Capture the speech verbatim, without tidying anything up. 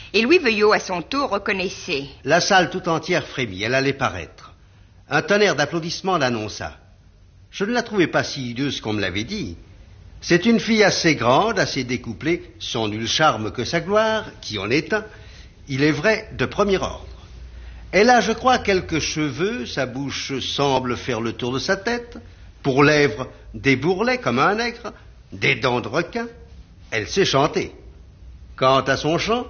Et Louis Veuillot, à son tour, reconnaissait. La salle tout entière frémit, elle allait paraître. Un tonnerre d'applaudissements l'annonça. Je ne la trouvais pas si hideuse qu'on me l'avait dit. C'est une fille assez grande, assez découplée, sans nul charme que sa gloire, qui en est un, il est vrai, de premier ordre. Elle a, je crois, quelques cheveux, sa bouche semble faire le tour de sa tête, pour lèvres des bourrelets comme un nègre, des dents de requin. Elle sait chanter. Quant à son chant,